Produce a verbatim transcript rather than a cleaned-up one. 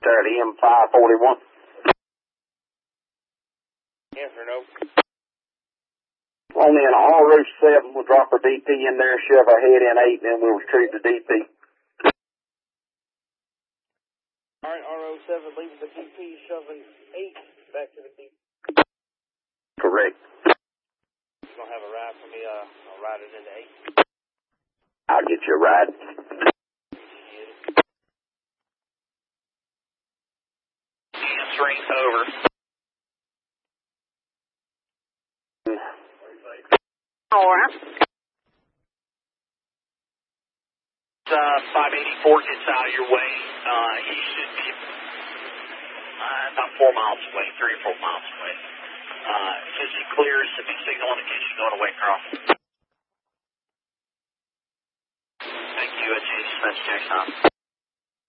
there at M five forty-one. Answer no. On in R O seven, we'll drop our D P in there, shove our head in eight, and then we'll retrieve the D P. Alright, R O seven leaving the D P, shoving eight back to the D P. Correct. You gonna have a ride for me? Uh, I'll ride it into eight. I'll get you a ride. Answering over. Alright. Uh, five eighty-four gets out of your way. Uh, he should be uh, about four miles away, three or four miles away. Uh, as he clears, if he's signal indication going away across. Thank you, Jason. That's Jackson.